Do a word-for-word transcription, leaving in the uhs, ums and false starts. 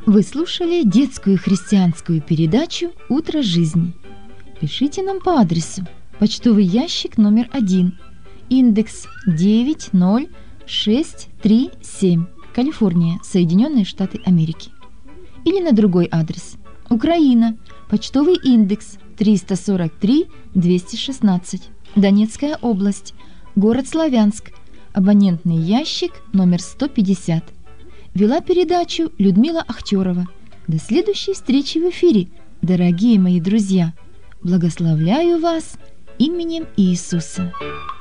Вы слушали детскую христианскую передачу «Утро жизни». Пишите нам по адресу: почтовый ящик номер один, индекс девять ноль шесть три семь, Калифорния, Соединенные Штаты Америки. Или на другой адрес: Украина, почтовый индекс триста сорок три двести шестнадцать, Донецкая область, город Славянск, абонентный ящик номер сто пятьдесят. Вела передачу Людмила Ахтерова. До следующей встречи в эфире, дорогие мои друзья. Благословляю вас именем Иисуса.